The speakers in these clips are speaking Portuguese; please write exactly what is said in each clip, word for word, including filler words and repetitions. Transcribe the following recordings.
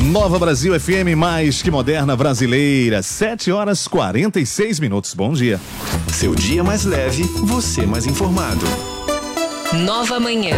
Nova Brasil F M, mais que moderna brasileira, sete horas e quarenta e seis minutos. Bom dia. Seu dia mais leve, você mais informado. Nova Manhã.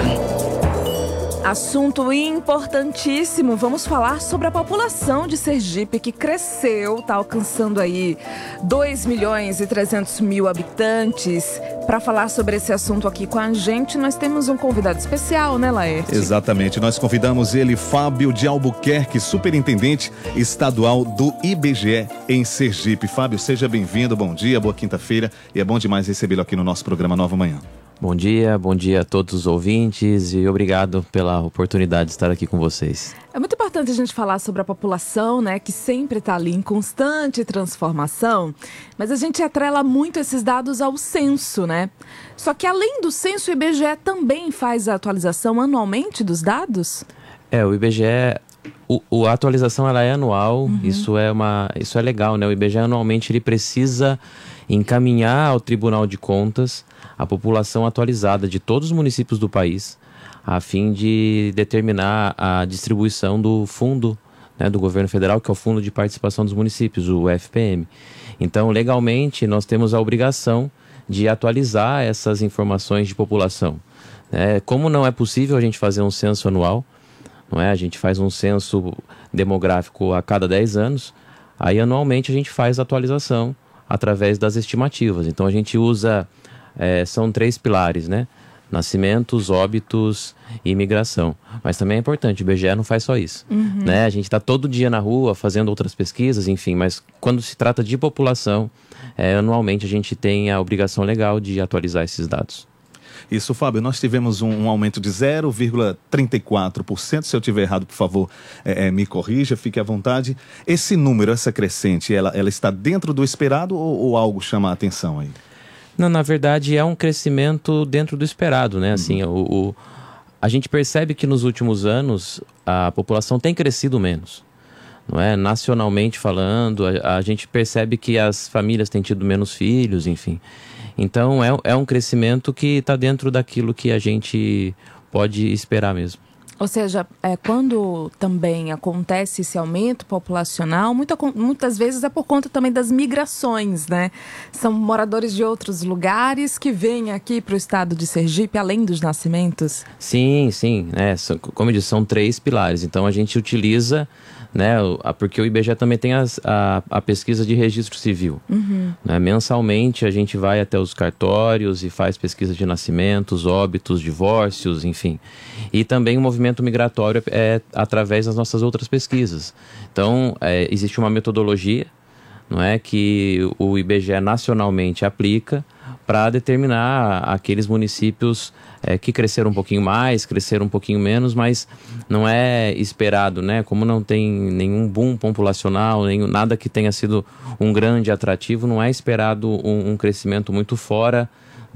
Assunto importantíssimo, vamos falar sobre a população de Sergipe que cresceu, está alcançando aí dois milhões e trezentos mil habitantes. Para falar sobre esse assunto aqui com a gente, nós temos um convidado especial, né, Laerte? Exatamente, nós convidamos ele, Fábio de Albuquerque, superintendente estadual do I B G E em Sergipe. Fábio, seja bem-vindo, bom dia, boa quinta-feira, e é bom demais recebê-lo aqui no nosso programa Nova Manhã. Bom dia, bom dia a todos os ouvintes e obrigado pela oportunidade de estar aqui com vocês. É muito importante a gente falar sobre a população, né, que sempre está ali em constante transformação, mas a gente atrela muito esses dados ao censo, né? Só que além do censo, o I B G E também faz a atualização anualmente dos dados? É, o I B G E, o, o, a atualização ela é anual, uhum. isso, é uma, isso é legal, né? O I B G E anualmente ele precisa encaminhar ao Tribunal de Contas a população atualizada de todos os municípios do país, a fim de determinar a distribuição do fundo, né, do governo federal, que é o Fundo de Participação dos Municípios, o F P M. Então, legalmente, nós temos a obrigação de atualizar essas informações de população. É, como não é possível a gente fazer um censo anual, não é? A gente faz um censo demográfico a cada dez anos, aí anualmente a gente faz a atualização através das estimativas. Então, a gente usa... É, são três pilares, né? Nascimentos, óbitos e imigração. Mas também é importante, o I B G E não faz só isso. Uhum. Né? A gente está todo dia na rua fazendo outras pesquisas, enfim, mas quando se trata de população, é, anualmente a gente tem a obrigação legal de atualizar esses dados. Isso, Fábio, nós tivemos um, um aumento de zero vírgula trinta e quatro por cento. Se eu estiver errado, por favor, é, é, me corrija, fique à vontade. Esse número, essa crescente, ela, ela está dentro do esperado ou, ou algo chama a atenção aí? Não, na verdade é um crescimento dentro do esperado, né? Assim, uhum. o, o, a gente percebe que nos últimos anos a população tem crescido menos, não é? Nacionalmente falando, a, a gente percebe que as famílias têm tido menos filhos, enfim. Então é, é um crescimento que está dentro daquilo que a gente pode esperar mesmo. Ou seja, é, quando também acontece esse aumento populacional, muita, muitas vezes é por conta também das migrações, né? São moradores de outros lugares que vêm aqui para o estado de Sergipe, além dos nascimentos? Sim, sim. Né? Como eu disse, são três pilares. Então, a gente utiliza, né? Porque o I B G E também tem as, a, a pesquisa de registro civil. Uhum. Né? Mensalmente, a gente vai até os cartórios e faz pesquisa de nascimentos, óbitos, divórcios, enfim. E também o movimento migratório é através das nossas outras pesquisas. Então, é, existe uma metodologia, não é, que o I B G E nacionalmente aplica para determinar aqueles municípios é, que cresceram um pouquinho mais, cresceram um pouquinho menos, mas não é esperado, né? Como não tem nenhum boom populacional, nenhum, nada que tenha sido um grande atrativo, não é esperado um, um crescimento muito fora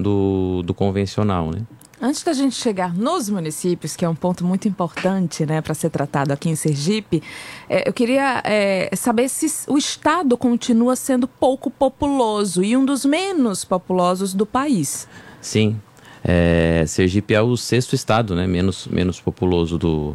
do, do convencional, né? Antes da gente chegar nos municípios, que é um ponto muito importante, né, para ser tratado aqui em Sergipe, é, eu queria é, saber se o estado continua sendo pouco populoso e um dos menos populosos do país. Sim, é, Sergipe é o sexto estado, né, menos, menos populoso do,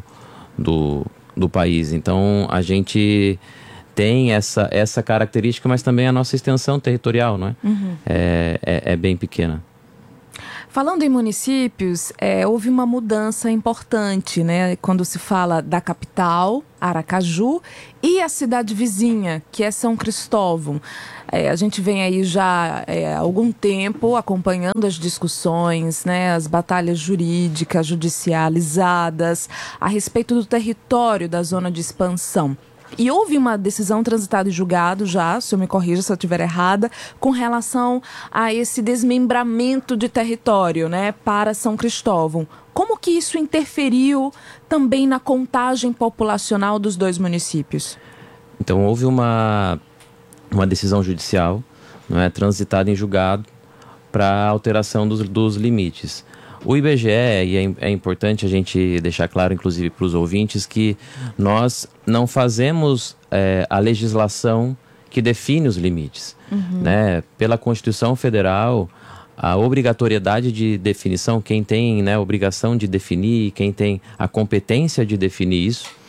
do, do país. Então, a gente tem essa, essa característica, mas também a nossa extensão territorial, não é? Uhum. É, é, é bem pequena. Falando em municípios, é, houve uma mudança importante, né? Quando se fala da capital, Aracaju, e a cidade vizinha, que é São Cristóvão. É, a gente vem aí já é, há algum tempo acompanhando as discussões, né? As batalhas jurídicas, judicializadas, a respeito do território da zona de expansão. E houve uma decisão transitada e julgado já, se eu me corrija se eu estiver errada, com relação a esse desmembramento de território, né, para São Cristóvão. Como que isso interferiu também na contagem populacional dos dois municípios? Então, houve uma, uma decisão judicial, não é, transitada em julgado para alteração dos, dos limites. O I B G E, e é, é importante a gente deixar claro, inclusive para os ouvintes, que nós não fazemos é, a legislação que define os limites. Uhum. Né? Pela Constituição Federal, a obrigatoriedade de definição, quem tem, né, a obrigação de definir, quem tem a competência de definir isso,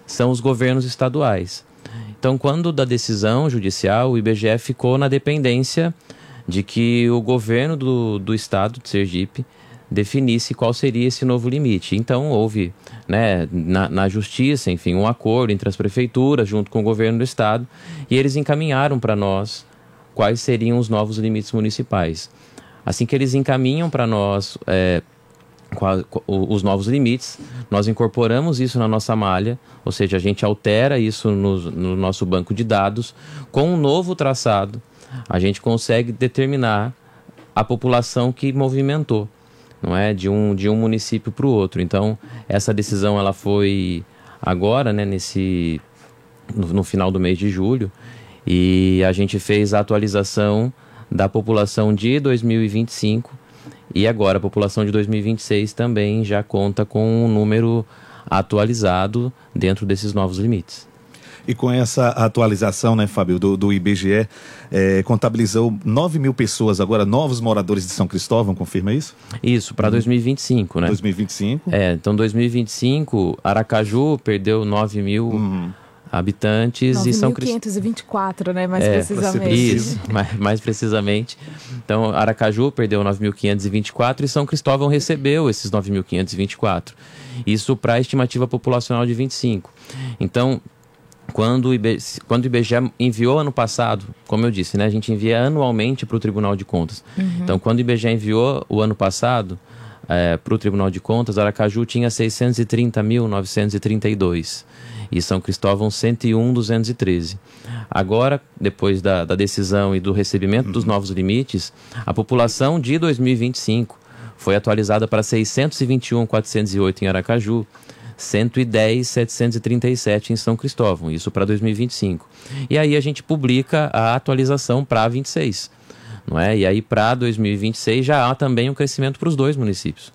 são os governos estaduais. Então, quando da decisão judicial, o I B G E ficou na dependência de que o governo do, do estado de Sergipe definisse qual seria esse novo limite. Então, houve, né, na, na justiça, enfim, um acordo entre as prefeituras junto com o governo do estado, e eles encaminharam para nós quais seriam os novos limites municipais. Assim que eles encaminham para nós é, qual, os novos limites, nós incorporamos isso na nossa malha, ou seja, a gente altera isso no, no nosso banco de dados. Com um novo traçado, a gente consegue determinar a população que movimentou, não é, de um, de um município para o outro. Então, essa decisão ela foi agora, né, nesse, no, no final do mês de julho, e a gente fez a atualização da população de dois mil e vinte e cinco, e agora a população de dois mil e vinte e seis também já conta com um número atualizado dentro desses novos limites. E com essa atualização, né, Fábio, do, do I B G E, é, contabilizou nove mil pessoas agora, novos moradores de São Cristóvão, confirma isso? Isso, para dois mil e vinte e cinco, né? dois mil e vinte e cinco. É, então dois mil e vinte e cinco, Aracaju perdeu nove mil uhum. habitantes e São Cristóvão... nove mil quinhentos e vinte e quatro, né, mais é, precisamente. Isso, mais, mais precisamente. Então, Aracaju perdeu nove mil quinhentos e vinte e quatro e São Cristóvão recebeu esses nove mil quinhentos e vinte e quatro. Isso para a estimativa populacional de vinte e cinco. Então... Quando o, I B, quando o I B G E enviou ano passado, como eu disse, né, a gente envia anualmente para o Tribunal de Contas. Uhum. Então, quando o I B G E enviou o ano passado é, para o Tribunal de Contas, Aracaju tinha seiscentos e trinta mil novecentos e trinta e dois e São Cristóvão cento e um mil duzentos e treze. Agora, depois da, da decisão e do recebimento uhum. dos novos limites, a população de dois mil e vinte e cinco foi atualizada para seiscentos e vinte e um mil quatrocentos e oito em Aracaju, cento e dez mil setecentos e trinta e sete em São Cristóvão, isso para dois mil e vinte e cinco. E aí a gente publica a atualização para vinte e seis, não é? E aí para dois mil e vinte e seis já há também um crescimento para os dois municípios.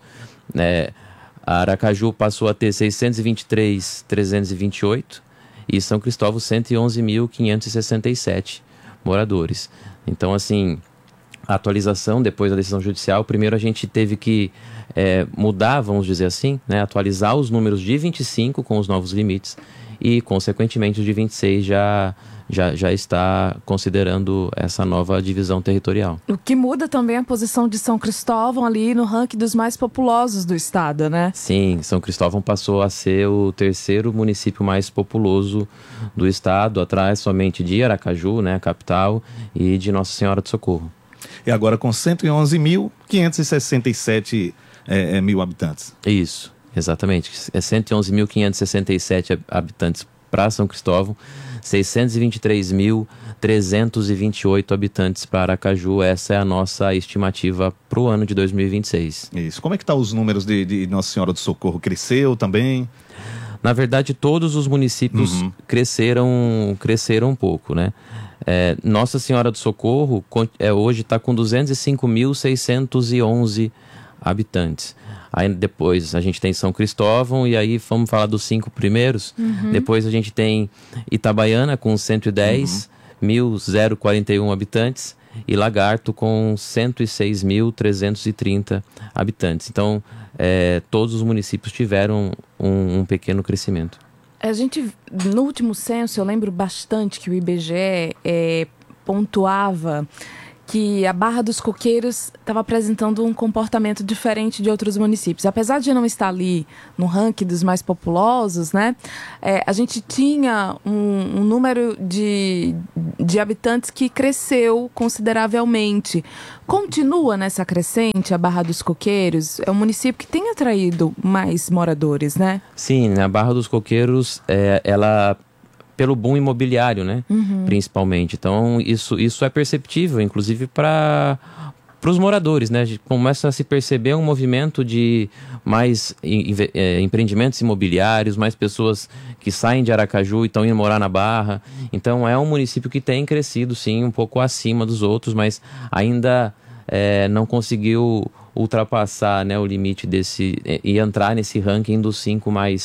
É, a Aracaju passou a ter seiscentos e vinte e três mil trezentos e vinte e oito e São Cristóvão cento e onze mil quinhentos e sessenta e sete moradores. Então, assim, a atualização depois da decisão judicial, primeiro a gente teve que É, mudar, vamos dizer assim, né, atualizar os números de vinte e cinco com os novos limites e, consequentemente, o de vinte e seis já, já, já está considerando essa nova divisão territorial. O que muda também é a posição de São Cristóvão ali no ranking dos mais populosos do estado, né? Sim, São Cristóvão passou a ser o terceiro município mais populoso do estado, atrás somente de Aracaju, né, a capital, e de Nossa Senhora do Socorro. E agora com cento e onze mil quinhentos e sessenta e sete É, é, mil habitantes. Isso, exatamente. É cento e onze mil quinhentos e sessenta e sete habitantes para São Cristóvão, seiscentos e vinte e três mil trezentos e vinte e oito habitantes para Aracaju. Essa é a nossa estimativa para o ano de dois mil e vinte e seis. Isso. Como é que estão os números de, de Nossa Senhora do Socorro? Cresceu também? Na verdade, todos os municípios uhum. cresceram, cresceram um pouco, né? É, Nossa Senhora do Socorro é, hoje está com duzentos e cinco mil seiscentos e onze habitantes. Aí depois a gente tem São Cristóvão, e aí vamos falar dos cinco primeiros. Uhum. Depois a gente tem Itabaiana com cento e dez mil e quarenta e um habitantes e Lagarto com cento e seis mil trezentos e trinta habitantes. Então, é, todos os municípios tiveram um, um pequeno crescimento. A gente, no último censo, eu lembro bastante que o I B G E é, pontuava que a Barra dos Coqueiros estava apresentando um comportamento diferente de outros municípios. Apesar de não estar ali no ranking dos mais populosos, né, é, a gente tinha um, um número de, de habitantes que cresceu consideravelmente. Continua nessa crescente a Barra dos Coqueiros? É um município que tem atraído mais moradores, né? Sim, a Barra dos Coqueiros, é, ela... pelo boom imobiliário, né? Uhum. Principalmente. Então, isso, isso é perceptível, inclusive para os moradores, né? A gente começa a se perceber um movimento de mais em, é, empreendimentos imobiliários, mais pessoas que saem de Aracaju e estão indo morar na Barra. Então, é um município que tem crescido, sim, um pouco acima dos outros, mas ainda é, não conseguiu ultrapassar, né, o limite desse e entrar nesse ranking dos cinco mais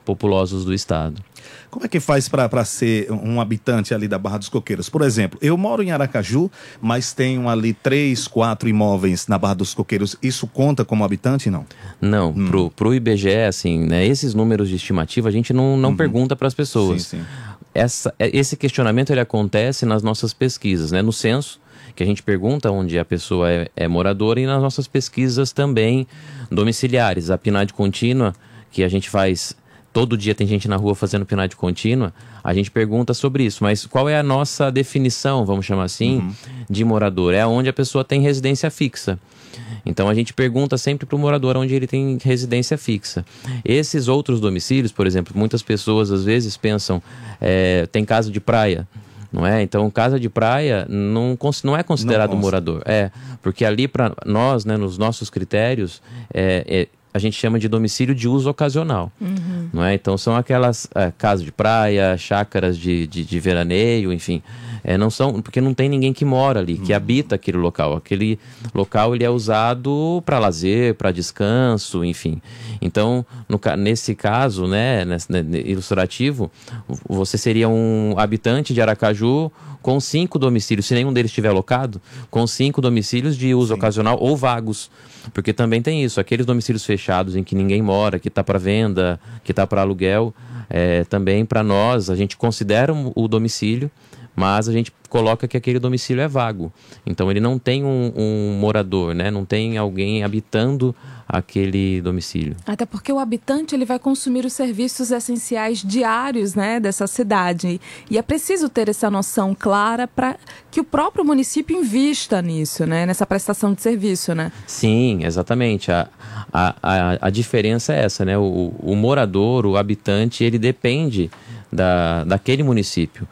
populosos do estado. Como é que faz para ser um habitante ali da Barra dos Coqueiros? Por exemplo, eu moro em Aracaju, mas tenho ali três, quatro imóveis na Barra dos Coqueiros. Isso conta como habitante, não? Não, hum. pro, pro I B G E, assim, né, esses números de estimativa a gente não, não uhum. pergunta para as pessoas. Sim, sim. Essa, esse questionamento ele acontece nas nossas pesquisas, né, no censo, que a gente pergunta onde a pessoa é, é moradora, e nas nossas pesquisas também domiciliares. A P N A D contínua, que a gente faz... Todo dia tem gente na rua fazendo P N A D contínua, a gente pergunta sobre isso. Mas qual é a nossa definição, vamos chamar assim, uhum. de morador? É onde a pessoa tem residência fixa. Então a gente pergunta sempre para o morador onde ele tem residência fixa. Esses outros domicílios, por exemplo, muitas pessoas às vezes pensam, é, tem casa de praia. Não é? Então, casa de praia não, não é considerado não morador. É, porque ali para nós, né, nos nossos critérios, é, é, a gente chama de domicílio de uso ocasional. Uhum. Não é? Então, são aquelas é, casas de praia, chácaras de, de, de veraneio, enfim. É, não são, porque não tem ninguém que mora ali, que uhum. habita aquele local. Aquele local ele é usado para lazer, para descanso, enfim. Então, no, nesse caso, né, nesse, né, ilustrativo, você seria um habitante de Aracaju com cinco domicílios, se nenhum deles estiver alocado, com cinco domicílios de uso Sim. ocasional ou vagos. Porque também tem isso, aqueles domicílios fechados em que ninguém mora, que está para venda, que está para aluguel, é, também para nós, a gente considera o domicílio, mas a gente coloca que aquele domicílio é vago. Então ele não tem um, um morador, né? Não tem alguém habitando aquele domicílio. Até porque o habitante ele vai consumir os serviços essenciais diários, né, dessa cidade. E é preciso ter essa noção clara para que o próprio município invista nisso, né? Nessa prestação de serviço, né? Sim, exatamente. A, a, a, a diferença é essa, né? O, o morador, o habitante, ele depende da, daquele município.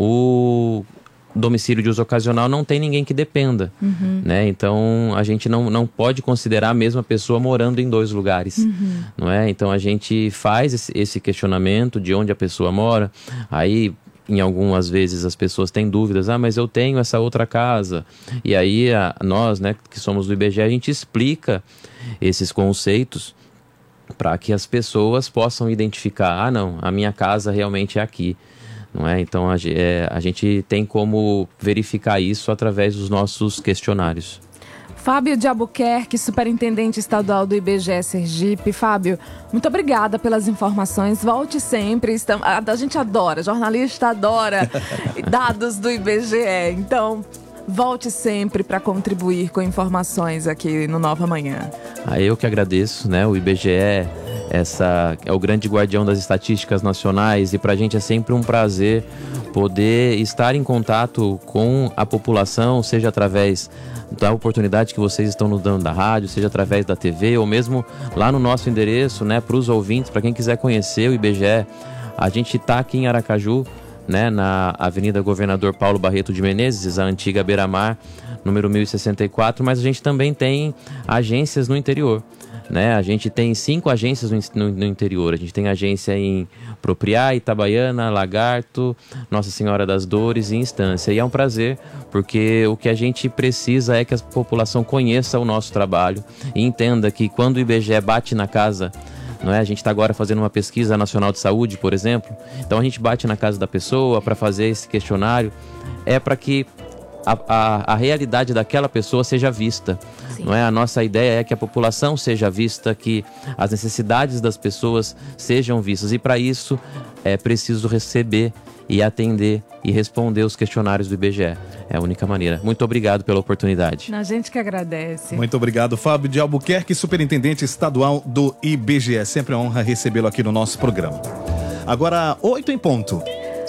O domicílio de uso ocasional não tem ninguém que dependa, uhum. né? Então a gente não, não pode considerar a mesma pessoa morando em dois lugares, uhum. não é? Então a gente faz esse, esse questionamento de onde a pessoa mora, aí em algumas vezes as pessoas têm dúvidas, ah, mas eu tenho essa outra casa, e aí a, nós, né, que somos do I B G E, a gente explica esses conceitos para que as pessoas possam identificar, ah não, a minha casa realmente é aqui. Não é? Então a, é, a gente tem como verificar isso através dos nossos questionários. Fábio de Albuquerque, superintendente estadual do I B G E Sergipe. Fábio, muito obrigada pelas informações. Volte sempre. Estamos, a, a gente adora, jornalista adora dados do I B G E. Então, volte sempre para contribuir com informações aqui no Nova Manhã. Ah, eu que agradeço, né? O I B G E essa, é o grande guardião das estatísticas nacionais, e para a gente é sempre um prazer poder estar em contato com a população, seja através da oportunidade que vocês estão nos dando da rádio, seja através da T V, ou mesmo lá no nosso endereço, né, para os ouvintes, para quem quiser conhecer o I B G E. A gente está aqui em Aracaju, né, na Avenida Governador Paulo Barreto de Menezes, a antiga Beira-Mar, número mil e sessenta e quatro, mas a gente também tem agências no interior. Né? A gente tem cinco agências no, no, no interior. A gente tem agência em Propriá, Itabaiana, Lagarto, Nossa Senhora das Dores e Instância. E é um prazer, porque o que a gente precisa é que a população conheça o nosso trabalho e entenda que quando o I B G E bate na casa, não é? A gente está agora fazendo uma pesquisa nacional de saúde, por exemplo. Então a gente bate na casa da pessoa para fazer esse questionário. É para que A, a, a realidade daquela pessoa seja vista. Sim. Não é? A nossa ideia é que a população seja vista, que as necessidades das pessoas sejam vistas, e para isso é preciso receber e atender e responder os questionários do I B G E. É a única maneira. Muito obrigado pela oportunidade. A gente que agradece. Muito obrigado, Fábio de Albuquerque, superintendente estadual do I B G E. Sempre uma honra recebê-lo aqui no nosso programa. Agora, oito em ponto.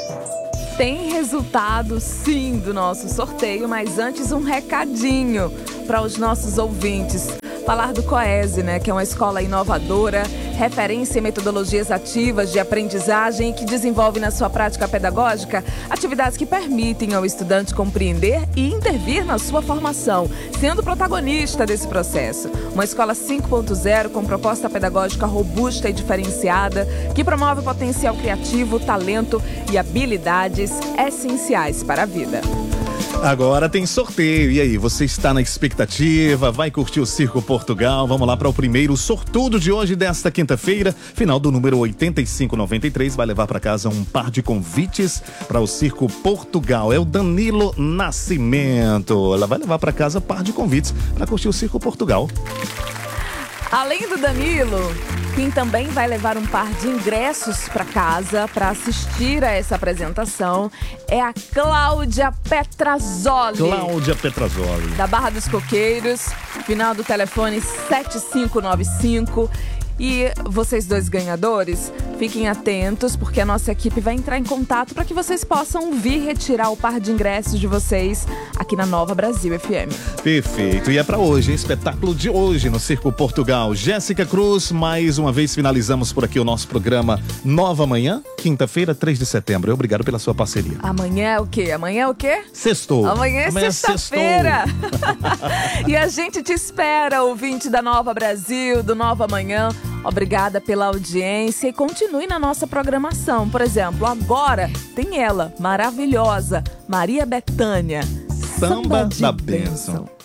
Tem resultado, sim, do nosso sorteio, mas antes um recadinho para os nossos ouvintes. Falar do COESE, né, que é uma escola inovadora, referência em metodologias ativas de aprendizagem, que desenvolve na sua prática pedagógica atividades que permitem ao estudante compreender e intervir na sua formação, sendo protagonista desse processo. Uma escola cinco ponto zero com proposta pedagógica robusta e diferenciada, que promove o potencial criativo, talento e habilidades essenciais para a vida. Agora tem sorteio. E aí, você está na expectativa? Vai curtir o Circo Portugal? Vamos lá para o primeiro sortudo de hoje, desta quinta-feira. Final do número oitenta e cinco noventa e três. Vai levar para casa um par de convites para o Circo Portugal. É o Danilo Nascimento. Ela vai levar para casa um par de convites para curtir o Circo Portugal. Além do Danilo, quem também vai levar um par de ingressos para casa para assistir a essa apresentação é a Cláudia Petrazzoli. Cláudia Petrazzoli. Da Barra dos Coqueiros, final do telefone sete cinco nove cinco. E vocês dois ganhadores, fiquem atentos, porque a nossa equipe vai entrar em contato para que vocês possam vir retirar o par de ingressos de vocês aqui na Nova Brasil F M. Perfeito. E é para hoje, hein? Espetáculo de hoje no Circo Portugal. Jéssica Cruz, mais uma vez finalizamos por aqui o nosso programa Nova Manhã, quinta-feira, três de setembro. Obrigado pela sua parceria. Amanhã é o quê? Amanhã é o quê? Sextou. Amanhã é sexta-feira. E a gente te espera, ouvinte da Nova Brasil, do Nova Manhã. Obrigada pela audiência e continue na nossa programação. Por exemplo, agora tem ela, maravilhosa, Maria Bethânia. Samba, Samba da Bênção.